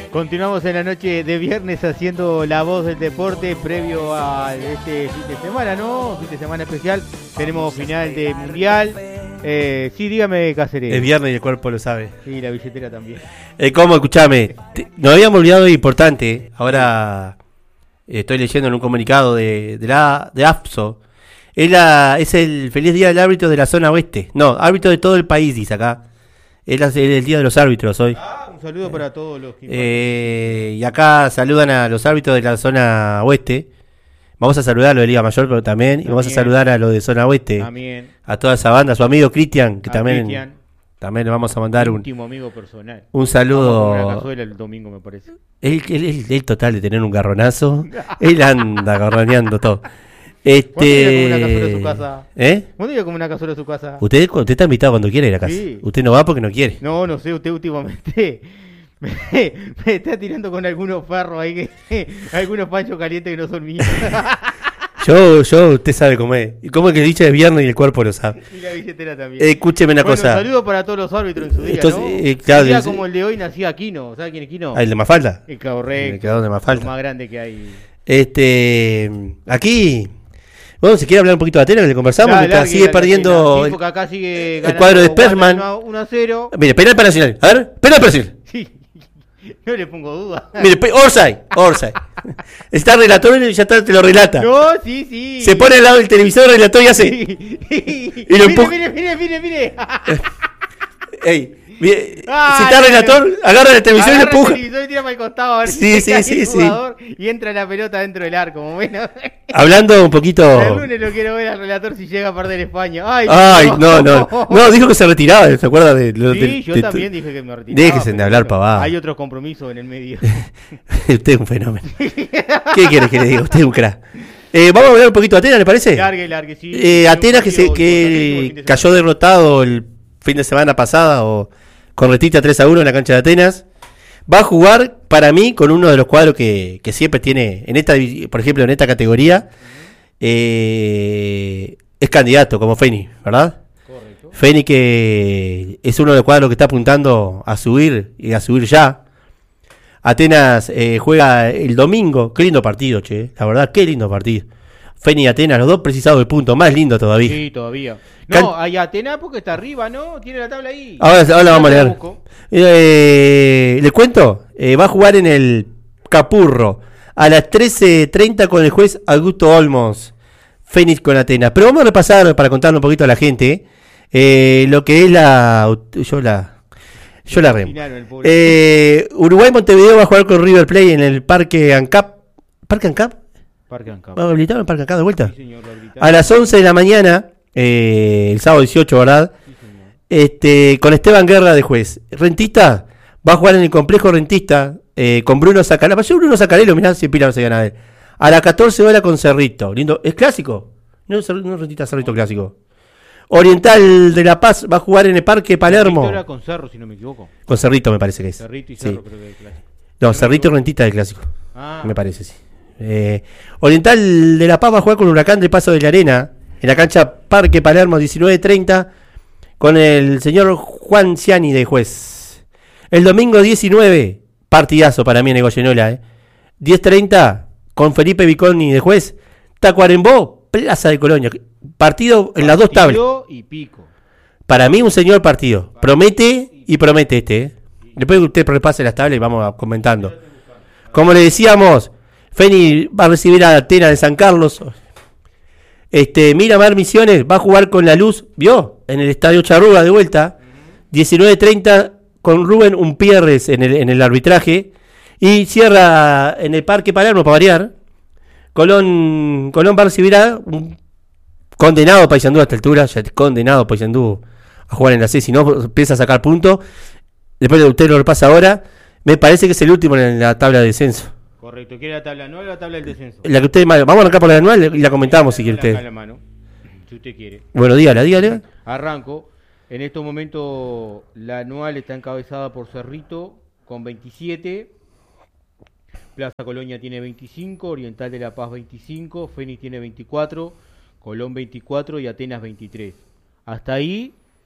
Continuamos en la noche de viernes haciendo la voz del deporte previo a este fin de semana, ¿no? Fin de semana especial. Tenemos final de mundial. Sí, dígame, Cáceres. Es viernes y el cuerpo lo sabe. Sí, la billetera también. ¿Cómo? Escuchame. Nos habíamos olvidado de importante. Ahora estoy leyendo en un comunicado de AFSO. Es el feliz día del árbitro de la zona oeste. No, árbitro de todo el país, dice acá. Es el día de los árbitros hoy. Un saludo para todos los que... Y acá saludan a los árbitros de la zona oeste. Vamos a saludar a los de Liga Mayor, pero también. Y vamos a saludar a los de zona oeste. También. A toda esa banda, a su amigo Cristian, que también le vamos a mandar un último amigo personal. Un saludo. Una cazuela el domingo, me parece. Él total de tener un garronazo. Él anda garroneando todo. ¿Cuándo iba como una cazuela a su casa? ¿Cuándo iba como una cazuela a su casa? Usted está invitado cuando quiere ir a casa. Sí. Usted no va porque no quiere. No sé, usted últimamente me está tirando con algunos perros ahí, algunos panchos calientes que no son míos. Usted sabe cómo es. Y cómo es que dice es viernes y el cuerpo lo sabe. Y la billetera también. Escúcheme una cosa. Un saludo para todos los árbitros en su día, entonces, ¿no? Claro, un día como el de hoy nacía Aquino. ¿Sabe quién es Aquino? ¿El de Mafalda? El correcto. El creador de Mafalda. Lo más grande que hay. Aquí... Bueno, si quiere hablar un poquito de Atenas, que le conversamos, mientras sigue perdiendo sí, porque acá sigue el cuadro de Sperman. 1-0. Mire, penal para Nacional. A ver, penal para Nacional. Sí, no le pongo duda. Mire, Orsay. Está el relator y ya te lo relata. No, sí. Se pone al lado del televisor, el relator y hace. Sí. Y lo empuja. Mire. Ey. Si está relator, agarra el televisor y le empuja. Y tira para el costado a ver sí. Y entra la pelota dentro del arco. Como ven. Hablando un poquito. El lunes lo quiero ver al relator si llega a perder España. No, dijo que se retiraba. ¿Se acuerda de yo también dije que me retiraba. Déjese de hablar, pavada. Hay otros compromisos en el medio. Usted es un fenómeno. ¿Qué quiere que le diga? Usted es un crack. Vamos a hablar un poquito de Atenas, ¿le parece? Largue, sí. Atenas que cayó derrotado el fin de semana pasada con retita 3-1 en la cancha de Atenas. Va a jugar, para mí, con uno de los cuadros que siempre tiene, por ejemplo, en esta categoría, es candidato, como Feni, ¿verdad? Correcto. Feni, que es uno de los cuadros que está apuntando a subir, y a subir ya. Atenas juega el domingo. Qué lindo partido, che. La verdad, qué lindo partido. Feni y Atenas, los dos precisados de punto. Más lindo todavía. Sí, todavía. No, hay Atenas porque está arriba, ¿no? Tiene la tabla ahí. Ahora vamos a leer. ¿Les cuento? Va a jugar en el Capurro a las 13:30 con el juez Augusto Olmos. Fénix con Atenas. Pero vamos a repasar para contarle un poquito a la gente lo que es Yo la remo. Uruguay-Montevideo va a jugar con River Plate en el Parque Ancap. ¿Parque Ancap? ¿Va a habilitar el Parque Ancap de vuelta? Sí, señor, a las 11 de la mañana, el sábado 18, ¿verdad? Sí, con Esteban Guerra de juez. Rentista va a jugar en el complejo Rentista con Bruno Zacarello. Bruno Zacarello, mirá si Pilar se gana a él. A las 14 horas con Cerrito. Lindo. ¿Es clásico? No Rentista, Cerrito clásico. Oriental de La Paz va a jugar en el Parque Palermo. Era con Cerro, si no me equivoco. Con Cerrito me parece que es. Cerrito y Cerro, creo que es el clásico. No, Cerrito y Rentista del clásico. Me parece, sí. Oriental de La Paz va a jugar con Huracán de Paso de la Arena en la cancha Parque Palermo 19:30 con el señor Juan Ciani de juez. El domingo 19, partidazo para mí en Goyenola, 10:30 con Felipe Viconi de juez. Tacuarembó, Plaza de Colonia. Partido en las dos tablas. Y pico. Para mí un señor partido. Promete este. Después que usted repase las tablas y vamos comentando. Como le decíamos, Feni va a recibir a Atenas de San Carlos. Miramar Misiones va a jugar con La Luz, ¿vio? En el Estadio Charrúa de vuelta. 19:30 con Rubén Umpierres en el arbitraje. Y cierra en el Parque Palermo, para variar. Colón va a recibir a un condenado Paysandú a esta altura. Ya condenado Paysandú a jugar en la C. Si no, empieza a sacar puntos. Después usted lo repasa ahora. Me parece que es el último en la tabla de descenso. Correcto. ¿Quiere la tabla anual o la tabla del descenso? La que usted vamos a arrancar por la anual y la comentamos si quiere usted. La mano, si usted quiere. Bueno, dígale. Arranco. En estos momentos la anual está encabezada por Cerrito con 27. Plaza Colonia tiene 25. Oriental de La Paz 25. Fénix tiene 24. Colón 24 y Atenas 23. Hasta ahí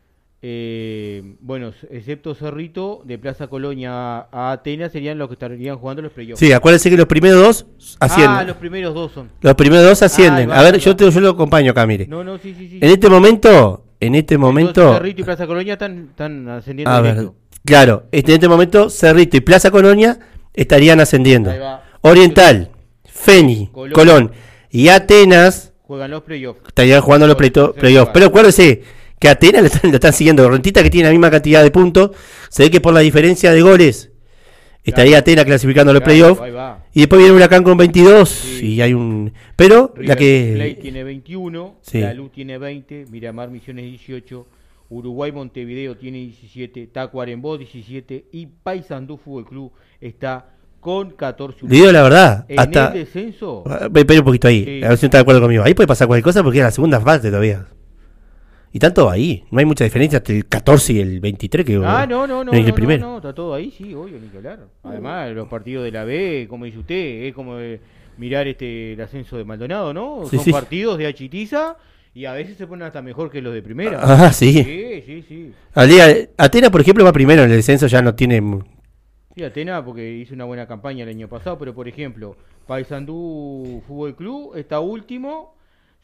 bueno, excepto Cerrito, de Plaza Colonia a Atenas serían los que estarían jugando los playoffs. Sí, acuérdense que los primeros dos ascienden. Ah, los primeros dos son. Los primeros dos ascienden. Va, a ver, va. yo lo acompaño acá, mire. No, sí. En este momento, Entonces, Cerrito y Plaza Colonia están ascendiendo a ver, directo. claro, en este momento Cerrito y Plaza Colonia estarían ascendiendo. Ahí va. Oriental, Feni, Colón y Atenas Juegan los playoffs. estarían jugando los Tercer playoffs. lugar. Pero acuérdese que Atenas lo están siguiendo. Rentita, que tiene la misma cantidad de puntos, se ve que por la diferencia de goles estaría Atenas clasificando los playoffs. Ahí va. Y después viene Huracán con 22 Sí. y hay un... Pero River la que... Plate tiene 21, Sí. La Luz tiene 20, Miramar Misiones 18, Uruguay Montevideo tiene 17, Tacuarembó 17 y Paysandú Fútbol Club está con 14 Le digo la verdad, En hasta... el descenso, Espera un poquito ahí, Sí. a ver si no está de acuerdo conmigo. Ahí puede pasar cualquier cosa porque es la segunda fase todavía. Y tanto ahí, no hay mucha diferencia entre el 14 y el 23 que... no, es el primero. no, está todo ahí, sí, obvio, ni que hablar. Además, los partidos de la B, como dice usted, es como mirar el ascenso de Maldonado, ¿no? Sí, Son sí. partidos de achitiza y a veces se ponen hasta mejor que los de primera. Ah, sí. Sí. Atenas, por ejemplo, va primero en el descenso, ya no tiene... Sí, Atenas porque hizo una buena campaña el año pasado, pero por ejemplo, Paysandú Fútbol Club está último,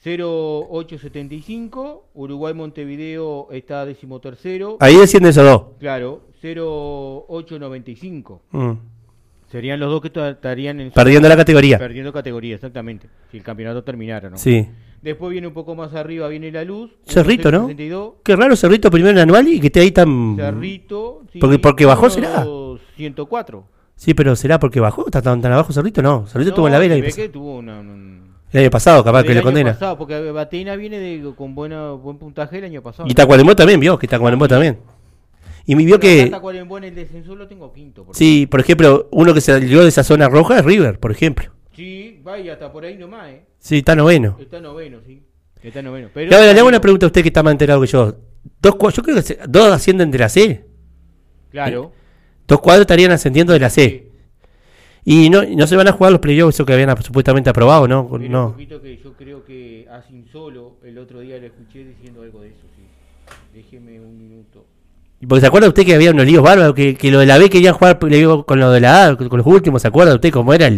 0.875, Uruguay Montevideo está 13º, Ahí descienden esos dos. claro, 0.895. Mm. Serían los dos que estarían en Perdiendo la categoría. perdiendo categoría, exactamente, si el campeonato terminara, ¿no? Sí. Después viene un poco más arriba, viene La Luz, Cerrito, ¿no? 1.62, Qué raro Cerrito primero en el anual y que esté ahí tan... Cerrito, sí, Porque bajó, ¿será? 104. Sí, pero ¿será porque bajó? ¿Está tan abajo Cerrito? No, Cerrito tuvo en la vela se el ve que tuvo el año pasado, capaz que del le año condena. pasado, porque Atenas viene con buen puntaje el año pasado. Y Tacuarembó también, vio, que Tacuarembó también. Y me vio que... Tacuarembó en el descenso lo tengo quinto. Sí, por ejemplo, uno que salió de esa zona roja es River, por ejemplo. Sí, vaya, hasta por ahí nomás, Sí, está noveno. Está noveno, sí. Está noveno. Pero Y ahora le hago una pregunta a usted que está más enterado que yo. Yo creo que dos ascienden de la C. Claro. Dos cuadros estarían ascendiendo de la C. Sí. Y no se van a jugar los playoffs, eso que habían supuestamente aprobado, ¿no? Pero un No. poquito que yo creo que Asin Solo el otro día le escuché diciendo algo de eso, sí. Déjeme un minuto. Porque se acuerda usted que había unos líos bárbaros, que lo de la B querían jugar con lo de la A, con los últimos, ¿se acuerda usted cómo era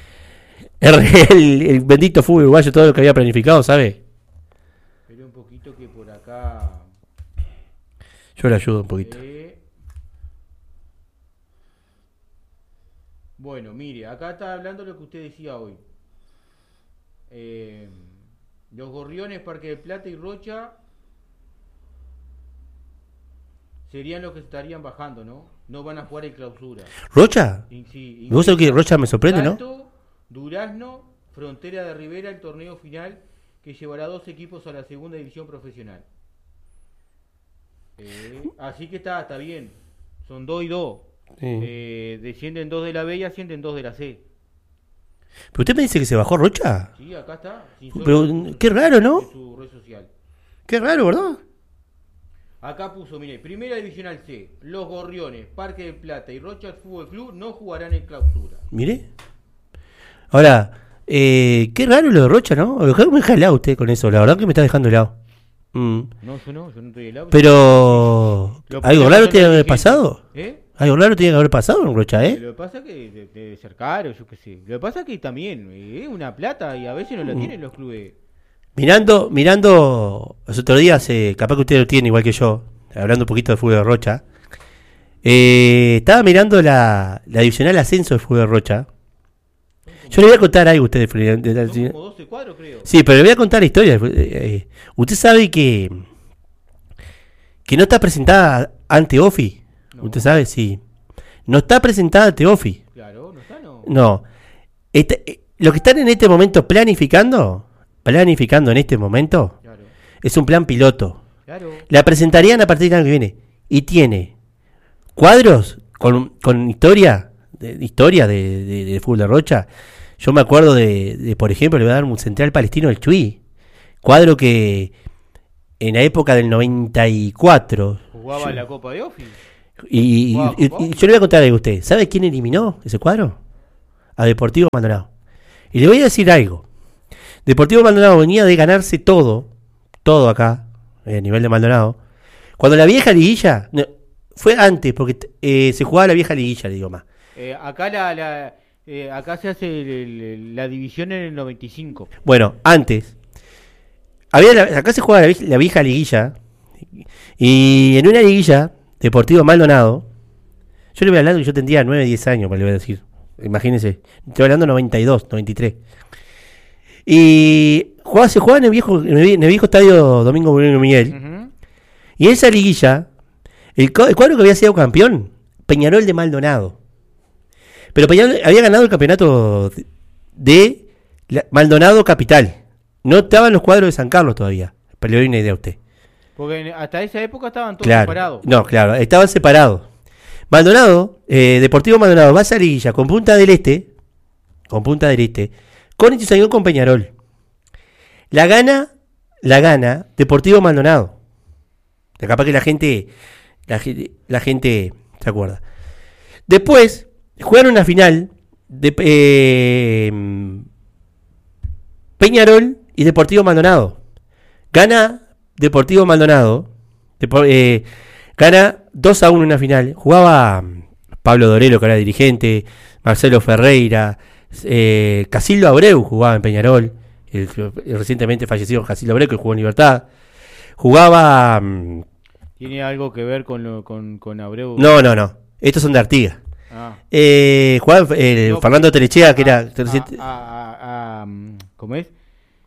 el bendito fútbol uruguayo, todo lo que había planificado, ¿sabe? Pero un poquito que por acá... Yo le ayudo un poquito. Bueno, mire, acá está hablando lo que usted decía hoy. Los Gorriones, Parque del Plata y Rocha serían los que estarían bajando, ¿no? No van a jugar en clausura. ¿Rocha? Sí, ¿Vos sabés que Rocha me sorprende, no? Salto, Durazno, Frontera de Rivera, el torneo final que llevará 2 equipos a la segunda división profesional. Así que está bien. Son 2 y 2. Sí. Descienden 2 de la B y ascienden 2 de la C. ¿Pero usted me dice que se bajó Rocha? Sí, acá está. Pero qué raro, ¿no? En su red social. Qué raro, ¿verdad? Acá puso, mire, Primera Divisional C, Los Gorriones, Parque del Plata y Rocha Fútbol Club no jugarán en clausura. Mire. Ahora, qué raro lo de Rocha, ¿no? Me deja helado usted con eso, la verdad que me está dejando helado. No, yo no estoy helado. Pero, ¿algo raro tiene que haber pasado? Algo raro tiene que haber pasado en Rocha, Lo que pasa es que debe ser caro, yo qué sé. Lo que pasa es que también es una plata y a veces no la tienen los clubes. Mirando los otros días, capaz que usted lo tiene igual que yo, hablando un poquito de fútbol de Rocha, estaba mirando la divisional ascenso de fútbol de Rocha. Yo le voy a contar algo a usted. Son como 12 cuadros, creo. Sí, pero le voy a contar la historia. Usted sabe que no está presentada ante OFI. No. Usted sabe, sí. No está presentada ante OFI. Claro, no está, no. No. Lo que están en este momento planificando en este momento, Claro, es un plan piloto. claro. La presentarían a partir del año que viene. Y tiene cuadros con historia de fútbol de Rocha. Yo me acuerdo de, por ejemplo, le voy a dar un central palestino del Chuy. Cuadro que en la época del 94... Jugaba en la Copa de Ofi. Y yo le voy a contar algo a usted. ¿Sabe quién eliminó ese cuadro? A Deportivo Maldonado. Y le voy a decir algo. Deportivo Maldonado venía de ganarse todo acá, a nivel de Maldonado, Cuando la vieja liguilla, no, fue antes, porque se jugaba la vieja liguilla, le digo más. Acá se hace la división en el 95. Bueno, antes. Acá se jugaba la vieja liguilla. Y en una liguilla, Deportivo Maldonado, yo le voy a hablar que yo tendría 9, 10 años, le voy a decir. Imagínense, estoy hablando 92, 93. Y se jugaba en el viejo estadio Domingo Moreno Miguel. Uh-huh. Y en esa liguilla, el cuadro que había sido campeón, Peñarol de Maldonado. Pero Peñarol había ganado el campeonato de Maldonado Capital. No estaban los cuadros de San Carlos todavía. Para le doy una idea a usted. Porque hasta esa época estaban todos Claro, separados. no, claro, estaban separados. Maldonado, Deportivo Maldonado, va a esa liguilla con Punta del Este, con Ituzaingó con Peñarol. La gana Deportivo Maldonado. Capaz que la gente se acuerda. Después jugaron una final de Peñarol y Deportivo Maldonado. Gana Deportivo Maldonado. Gana 2-1 en una final. Jugaba Pablo Dorelo, que era dirigente, Marcelo Ferreira, Casildo Abreu jugaba en Peñarol, el recientemente fallecido Casildo Abreu, que jugó en Libertad. Jugaba... ¿Tiene algo que ver con Abreu? No. Estos son de Artigas. Jugaba Fernando Telechea, que era... ¿Cómo es?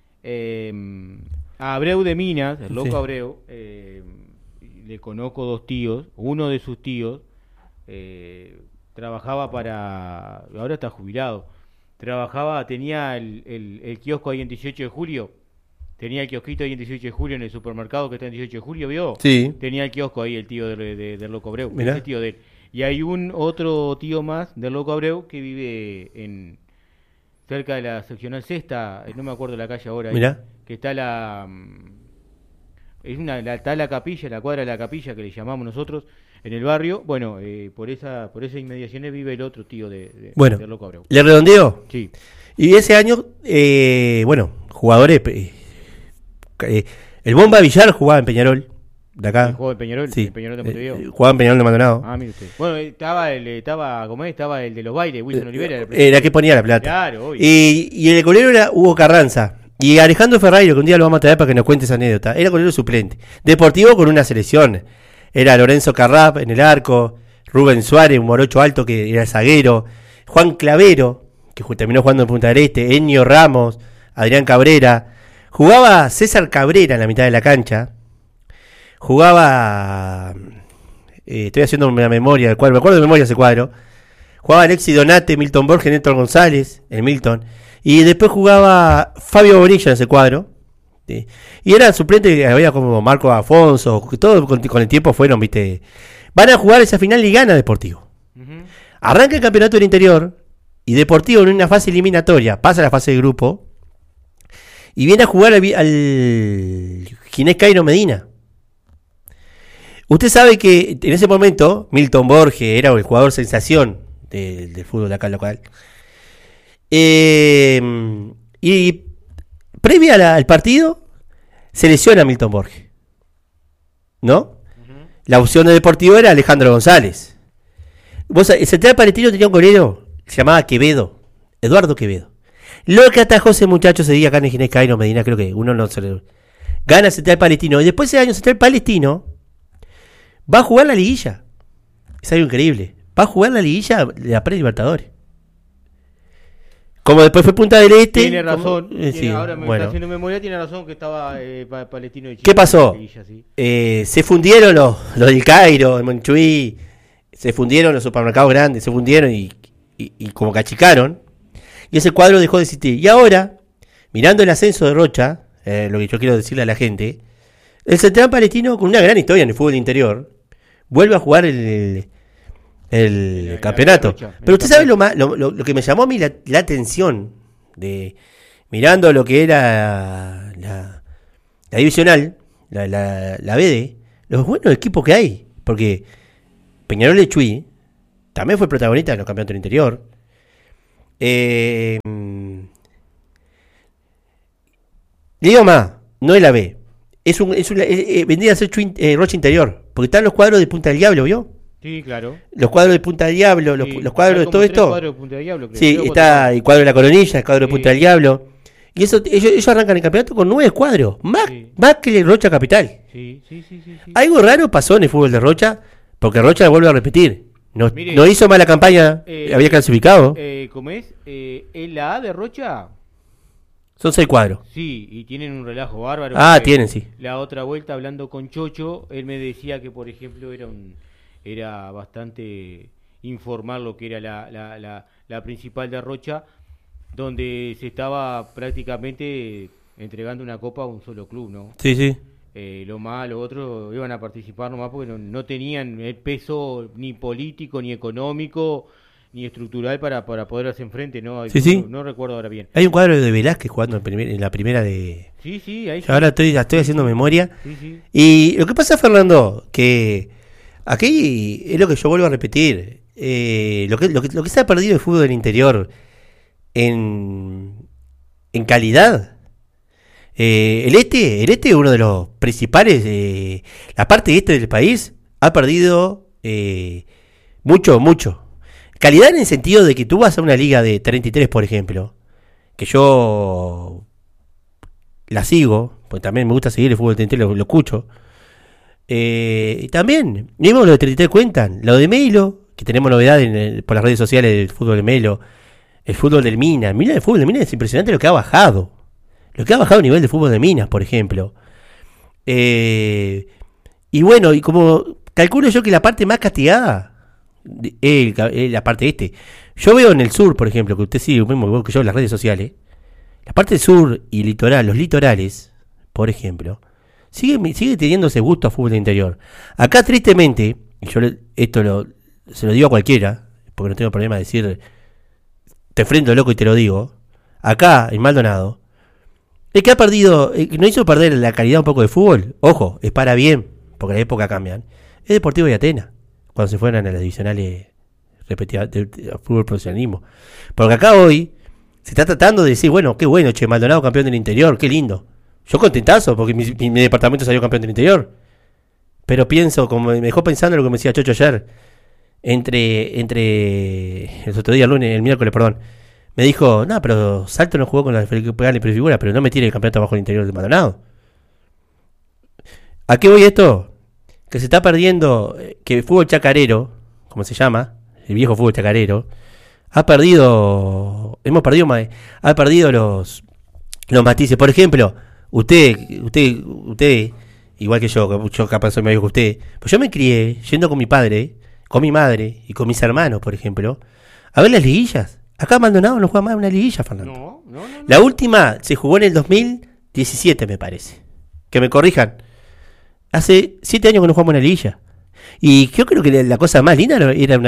A Abreu de Minas, el loco Sí. Abreu, le conozco 2 tíos. Uno de sus tíos trabajaba para... Ahora está jubilado. Tenía el kiosco ahí en 18 de julio. Tenía el kiosquito ahí en 18 de julio en el supermercado que está en 18 de julio, ¿vio? Sí. Tenía el kiosco ahí, el tío del loco Abreu. Mirá. Ese tío de él. Y hay otro tío más del loco Abreu que vive cerca de la seccional sexta, no me acuerdo la calle ahora. Mirá. Que está está la capilla, la cuadra de la capilla que le llamamos nosotros en el barrio. Bueno, por esas inmediaciones vive el otro tío del loco Abreu. ¿Le redondeó? Sí. Y ese año, jugadores... el Bomba Villar jugaba en Peñarol, de acá. ¿Jugó en Peñarol? Sí. ¿En Peñarol de Montevideo? Jugaba en Peñarol de Maldonado. Mire usted. Bueno, estaba el de los bailes, Wilson Olivera. Era que ponía la plata. Claro, obvio. Y el golero era Hugo Carranza. Y Alejandro Ferreiro, que un día lo vamos a traer para que nos cuente esa anécdota, era golero suplente. Deportivo con una selección. Era Lorenzo Carrap en el arco, Rubén Suárez, un morocho alto que era zaguero, Juan Clavero, que terminó jugando en Punta del Este, Enio Ramos, Adrián Cabrera. Jugaba César Cabrera en la mitad de la cancha. Jugaba... estoy haciendo una memoria del cuadro, me acuerdo de memoria ese cuadro. Jugaba Alexis Donate, Milton Borges, Néstor González, el Milton. Y después jugaba Fabio Bonilla en ese cuadro. ¿Sí? Y era suplente, había como Marco Afonso, todo con el tiempo fueron, viste. Van a jugar esa final y gana Deportivo. Uh-huh. Arranca el campeonato del interior y Deportivo en una fase eliminatoria pasa a la fase de grupo y viene a jugar al Ginés Cairo Medina. Usted sabe que en ese momento Milton Borges era el jugador sensación del fútbol de acá local. Y previa al partido se lesiona Milton Borges, ¿no? Uh-huh. La opción de Deportivo era Alejandro González. El central palestino tenía un golero, se llamaba Quevedo, Eduardo Quevedo. Lo que atajó ese muchacho ese día acá en Ginés Cairo Medina, creo que uno no se le... Gana el central palestino y después ese año el central palestino va a jugar la liguilla. Es algo increíble. Va a jugar la liguilla de la Pre-Libertadores. Como después fue Punta del Este. Tiene razón. Sí, ahora me está haciendo memoria, tiene razón que estaba Palestino de Chile. ¿Qué pasó? Liguilla, sí. Se fundieron los del Cairo, el Monchuí. Se fundieron los supermercados grandes. Se fundieron y como que achicaron. Y ese cuadro dejó de existir. Y ahora, mirando el ascenso de Rocha, lo que yo quiero decirle a la gente, el central palestino, con una gran historia en el fútbol interior, vuelve a jugar el campeonato. Pero usted sabe lo que me llamó a mí la atención de mirando lo que era la divisional, la BD, los buenos equipos que hay, porque Peñarol de Chuy también fue protagonista de los campeonatos del interior. Le digo más, no es la B, vendría a ser Rocha Interior, porque están los cuadros de Punta del Diablo, ¿vio? Sí, claro. Los cuadros de Punta del Diablo, Sí, los cuadros hay de como todo tres esto. cuadros de Punta del Diablo, creo. Sí, Creo está el cuadro de la Coronilla, el cuadro de Sí. Punta del Diablo. Y eso, ellos arrancan el campeonato con 9 cuadros, más que el Rocha Capital. Sí. Algo raro pasó en el fútbol de Rocha, porque Rocha vuelve a repetir. No, Mire, no hizo mala campaña, había clasificado. ¿Cómo es? En la A de Rocha, Son 6 cuadros. sí, y tienen un relajo bárbaro. Ah, porque tienen, sí. La otra vuelta, hablando con Chocho, él me decía que, por ejemplo, era bastante informal lo que era la principal de Rocha, donde se estaba prácticamente entregando una copa a un solo club, ¿no? Sí. Lo otro iban a participar nomás porque no tenían el peso ni político, ni económico, ni estructural para poder hacer enfrente, ¿no? Sí. No recuerdo ahora bien. Hay un cuadro de Velázquez jugando en la primera de... Sí, ahí Yo ahora estoy haciendo memoria. Sí. Y lo que pasa, Fernando, que aquí es lo que yo vuelvo a repetir. Lo que se ha perdido el fútbol del interior en calidad. El este es uno de los principales. La parte este del país ha perdido mucho. Calidad en el sentido de que tú vas a una liga de 33, por ejemplo, que yo la sigo, porque también me gusta seguir el fútbol de 33, lo escucho. Y también, mismo los de 33 cuentan. Lo de Melo, que tenemos novedades por las redes sociales del fútbol de Melo. El fútbol del Minas. Mira, el fútbol de Minas es impresionante lo que ha bajado. Lo que ha bajado a nivel de fútbol de Minas, por ejemplo. Y bueno, y como calculo yo que la parte más castigada es la parte este. Yo veo en el sur, por ejemplo, que usted sigue mismo que yo en las redes sociales. La parte del sur y litoral, los litorales, por ejemplo, sigue teniendo ese gusto a fútbol de interior. Acá, tristemente, y yo se lo digo a cualquiera, porque no tengo problema de decir, te enfrento loco y te lo digo. Acá, en Maldonado, el que ha perdido, el que no hizo perder la calidad un poco de fútbol, ojo, es para bien, porque la época cambian, es Deportivo de Atenas, cuando se fueran a las divisionales repetidas de fútbol profesionalismo. Porque acá hoy se está tratando de decir, bueno, qué bueno, Maldonado campeón del interior, qué lindo. Yo contentazo, porque mi departamento salió campeón del interior. Pero pienso, como me dejó pensando lo que me decía Chocho ayer, entre el otro día, el miércoles, perdón. Me dijo, no, pero Salto no jugó con la prefigura, pero no me tire el campeonato bajo el interior de Maldonado. ¿A qué voy esto? Que se está perdiendo, que el fútbol chacarero, como se llama, el viejo fútbol chacarero, ha perdido los matices. Por ejemplo, usted, igual que yo capaz soy más viejo que usted, pues yo me crié yendo con mi padre, con mi madre y con mis hermanos, por ejemplo, a ver las liguillas. Acá Maldonado no juega más una liguilla, Fernando. No. La última se jugó en el 2017, me parece. Que me corrijan. Hace 7 años que no jugamos una liguilla. Y yo creo que la cosa más linda era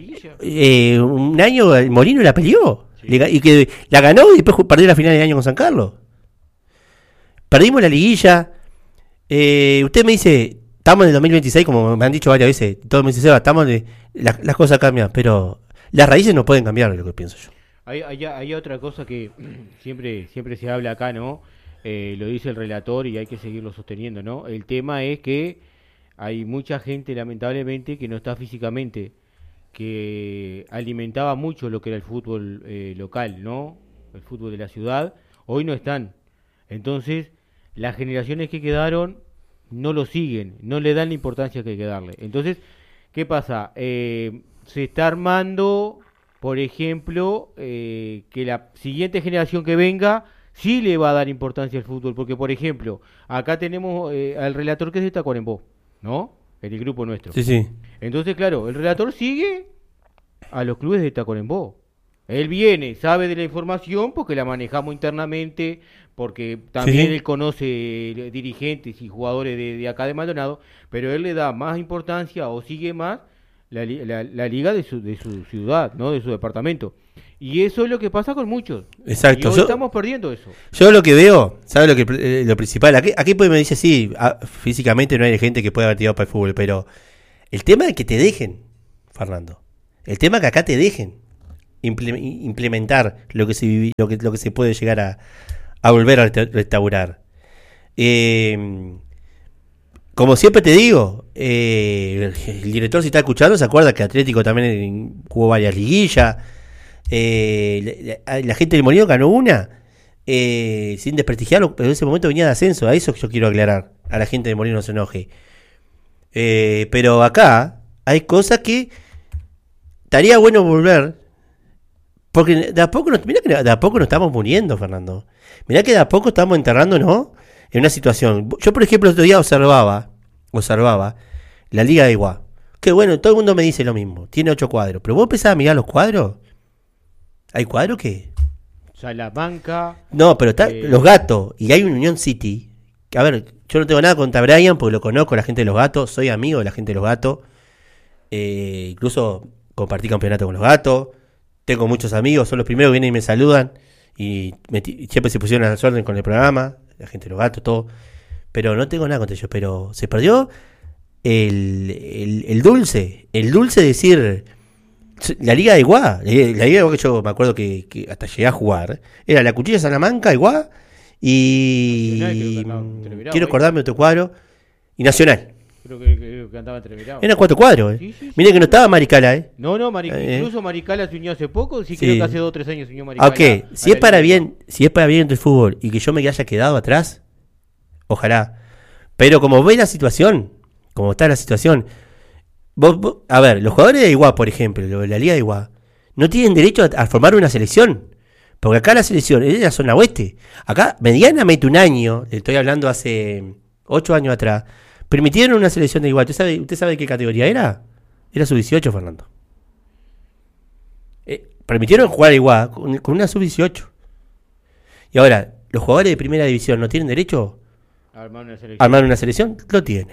un año el Molino la peleó. Sí. Y que la ganó y después perdió la final del año con San Carlos. Perdimos la liguilla. Usted me dice, estamos en el 2026, como me han dicho varias veces. Todos me dicen, Seba, las cosas cambian, pero las raíces no pueden cambiar, es lo que pienso yo. Hay otra cosa que siempre se habla acá, ¿no? Lo dice el relator y hay que seguirlo sosteniendo, ¿no? El tema es que hay mucha gente, lamentablemente, que no está físicamente, que alimentaba mucho lo que era el fútbol local, ¿no? El fútbol de la ciudad. Hoy no están. Entonces, las generaciones que quedaron no lo siguen, no le dan la importancia que hay que darle. Entonces, ¿qué pasa? Se está armando, por ejemplo, que la siguiente generación que venga sí le va a dar importancia al fútbol, porque, por ejemplo, acá tenemos al relator que es de Tacuarembó, ¿no? En el grupo nuestro. Sí. Entonces, claro, el relator sigue a los clubes de Tacuarembó. Él viene, sabe de la información porque la manejamos internamente, porque también él conoce dirigentes y jugadores de acá de Maldonado, pero él le da más importancia o sigue más la liga de su ciudad, ¿no? De su departamento. Y eso es lo que pasa con muchos. Exacto. Y hoy estamos perdiendo eso. Yo lo que veo, ¿sabes lo principal? Aquí pues me dice, sí, físicamente no hay gente que pueda haber tirado para el fútbol, pero el tema es que te dejen, Fernando. El tema es que acá te dejen implementar lo que se puede llegar a volver a restaurar. como siempre te digo, el director, si está escuchando, se acuerda que Atlético también jugó varias liguillas. La gente del Molino ganó una, sin desprestigiarlo, pero en ese momento venía de ascenso. A eso yo quiero aclarar, a la gente del Molino no se enoje. Pero acá hay cosas que estaría bueno volver, porque de a poco mirá que de a poco nos estamos muriendo, Fernando. Mirá que de a poco estamos enterrándonos en una situación. Yo, por ejemplo, el otro día observaba la Liga de Iguá. Que bueno, todo el mundo me dice lo mismo. Tiene 8 cuadros. Pero vos empezás a mirar los cuadros. ¿Hay cuadros que? Salamanca. No, pero está los Gatos. Y hay un Unión City. Que, a ver, yo no tengo nada contra Brian porque lo conozco, la gente de los Gatos. Soy amigo de la gente de los Gatos. Incluso compartí campeonato con los Gatos. Tengo muchos amigos. Son los primeros que vienen y me saludan. Y siempre se pusieron a la orden con el programa. La gente de los Gatos, todo. Pero no tengo nada contra ellos. Pero se perdió el dulce. El dulce de decir... La Liga de Iguá. La Liga de Iguá que yo me acuerdo que hasta llegué a jugar. Era la Cuchilla Salamanca, Iguá. Y... quiero acordarme de otro cuadro. Y Nacional. Creo que andaba entreverado. Eran 4 cuadros, Sí. Miren que no estaba Maricala, No, incluso Maricala se unió hace poco. Sí, creo que hace 2 o 3 años se unió Maricala. Ok, si es para bien entre el fútbol y que yo me haya quedado atrás, ojalá. Pero como ve la situación, como está la situación, vos, a ver, los jugadores de Iguá, por ejemplo, de la Liga de Iguá, no tienen derecho a formar una selección. Porque acá la selección es de la zona oeste. Acá, medianamente un año, le estoy hablando hace 8 años atrás, permitieron una selección de Iguá. ¿Usted sabe qué categoría era? Era sub-18, Fernando. Permitieron jugar a Iguá con una sub-18. Y ahora, ¿los jugadores de primera división no tienen derecho a armar una selección? Lo tienen.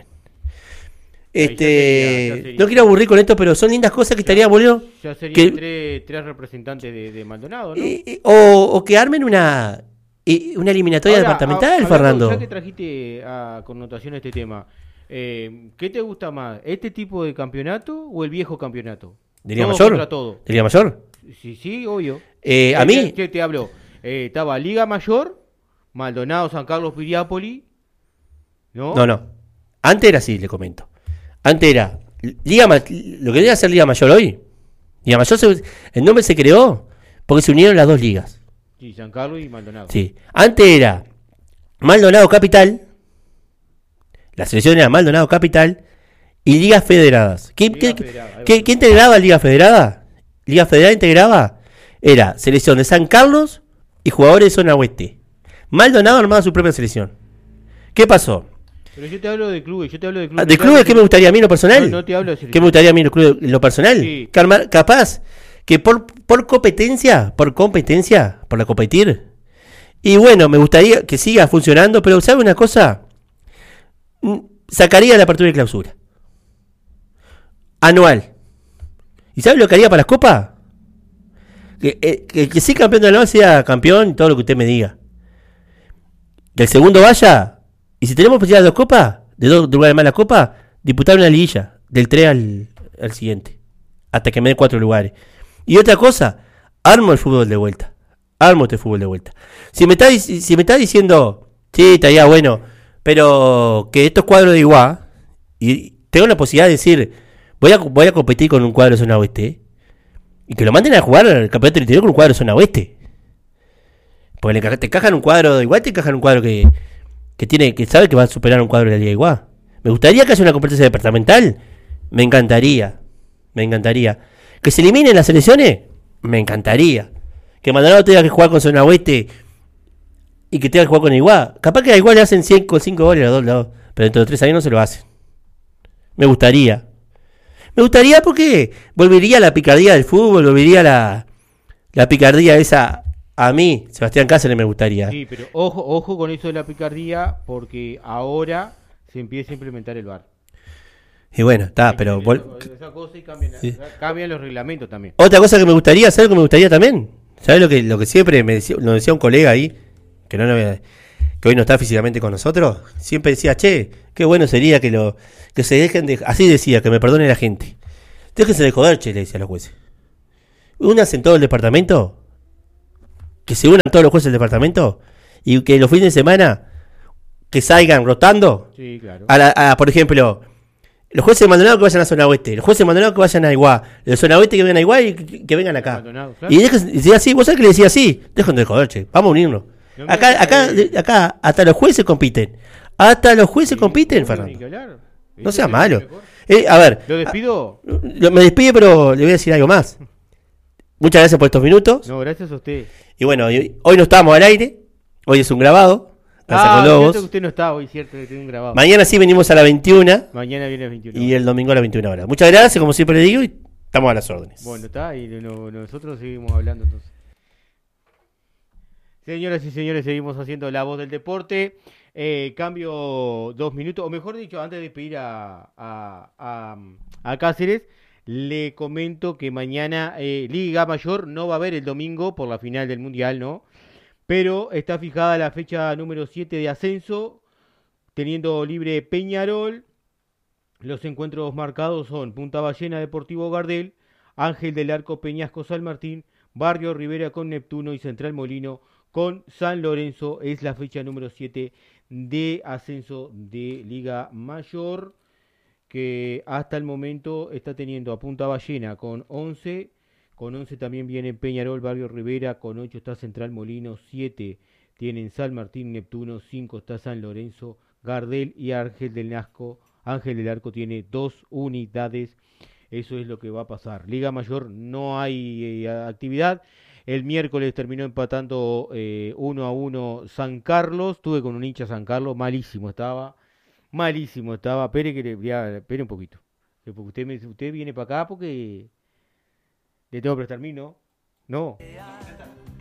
No quiero aburrir con esto, pero son lindas cosas que estaría bueno. Ya serían 3 representantes de Maldonado, ¿no? O que armen una eliminatoria departamental, Fernando. Ya que trajiste a connotación este tema, ¿qué te gusta más? ¿Este tipo de campeonato o el viejo campeonato? ¿De Liga Mayor? ¿De Liga Mayor? Sí, obvio. A mí... ¿Qué te habló? Estaba Liga Mayor, Maldonado, San Carlos, Piriápoli, ¿no? No. Antes era así, le comento. Antes era lo que debe hacer Liga Mayor hoy. Liga Mayor, el nombre se creó porque se unieron las 2 ligas. Sí, San Carlos y Maldonado. Sí. Antes era Maldonado Capital. La selección era Maldonado Capital y Ligas Federadas. ¿Qué integraba Liga Federada? Liga Federada integraba era selección de San Carlos y jugadores de zona oeste. Maldonado armaba su propia selección. ¿Qué pasó? Pero yo te hablo de clubes. ¿De clubes qué me gustaría a mí en lo personal? No te hablo de selección. ¿Qué me gustaría a mí en lo personal? Sí. Capaz que por competencia, por la competir. Y bueno, me gustaría que siga funcionando, pero ¿sabe una cosa? Sacaría la apertura y clausura anual. ¿Y sabe lo que haría para las copas? Que sí campeón de anual sea campeón, todo lo que usted me diga. Que el segundo vaya. Y si tenemos posibilidad de 2 copas, de 2 lugares más la copa, disputar una liguilla, del 3 al siguiente, hasta que me dé 4 lugares. Y otra cosa, armo el fútbol de vuelta. Si me está diciendo, sí, estaría bueno, pero que estos cuadros de Iguá, y tengo la posibilidad de decir, voy a competir con un cuadro de zona oeste, y que lo manden a jugar al campeonato del interior con un cuadro de zona oeste. Porque te encajan un cuadro de Iguá, te encajan un cuadro que sabe que va a superar un cuadro de la Liga Iguá. Me gustaría que haya una competencia departamental. Me encantaría. Que se eliminen las selecciones. Me encantaría. Que Maldonado tenga que jugar con zona oeste y que tenga que jugar con Iguá. Capaz que a Iguá le hacen 5 goles a los dos, pero dentro de 3 años no se lo hacen. Me gustaría porque volvería la picardía del fútbol, volvería la picardía esa. A mí, Sebastián Cáceres, me gustaría. Sí, pero ojo con eso de la picardía, porque ahora se empieza a implementar el VAR. Y bueno, está, pero... Esa cosa y cambian los reglamentos también. Otra cosa que me gustaría hacer, también, ¿sabes lo que siempre nos decía un colega ahí, que hoy no está físicamente con nosotros? Siempre decía, che, qué bueno sería que se dejen de... Así decía, que me perdone la gente. Déjense de joder, che, le decía a los jueces. Únanse en todo el departamento... Que se unan todos los jueces del departamento y que los fines de semana que salgan rotando. Sí, claro. Por ejemplo, los jueces de Maldonado que vayan a zona oeste, los jueces de Maldonado que vayan a Iguá, los de zona oeste que vengan a Iguá y que vengan acá. Maldonado, claro. Y decía así, vos sabés que le decía así, dejen de joder, che, vamos a unirnos. No, Acá, hasta los jueces compiten. Hasta los jueces compiten, Fernando. No sea malo. A ver. ¿Lo despido? Me despido, pero le voy a decir algo más. Muchas gracias por estos minutos. No, gracias a usted. Y bueno, hoy no estamos al aire. Hoy es un grabado. Casa con Lobos. Cierto que usted no está hoy, cierto que tiene un grabado. Mañana sí venimos a la 21. Mañana viene a las 21. Y el domingo a las 21 horas. Muchas gracias, como siempre le digo, y estamos a las órdenes. Bueno, está, y nosotros seguimos hablando entonces. Señoras y señores, seguimos haciendo La Voz del Deporte. Cambio 2 minutos, o mejor dicho, antes de despedir a Cáceres, le comento que mañana Liga Mayor no va a haber el domingo por la final del Mundial, ¿no? Pero está fijada la fecha número 7 de ascenso, teniendo libre Peñarol. Los encuentros marcados son Punta Ballena, Deportivo Gardel, Ángel del Arco, Peñasco, San Martín, Barrio Rivera con Neptuno y Central Molino con San Lorenzo. Es la fecha número 7 de ascenso de Liga Mayor, que hasta el momento está teniendo a Punta Ballena con 11. Con 11 también viene Peñarol, Barrio Rivera, con 8 está Central Molino, 7 tienen San Martín, Neptuno, 5 está San Lorenzo, Gardel y Ángel del Arco tiene 2 unidades. Eso es lo que va a pasar. Liga Mayor no hay actividad. El miércoles terminó empatando 1-1 San Carlos. Estuve con un hincha San Carlos, malísimo estaba. Espere un poquito. Porque usted viene para acá porque le tengo que prestar mí, ¿no? No.